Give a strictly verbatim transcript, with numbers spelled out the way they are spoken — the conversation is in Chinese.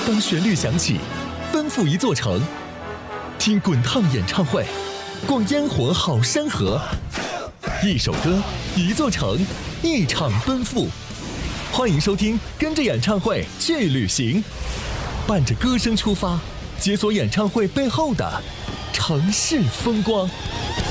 当旋律响起，奔赴一座城，听滚烫演唱会，逛烟火好山河。一首歌，一座城，一场奔赴。欢迎收听，跟着演唱会去旅行，伴着歌声出发，解锁演唱会背后的城市风光。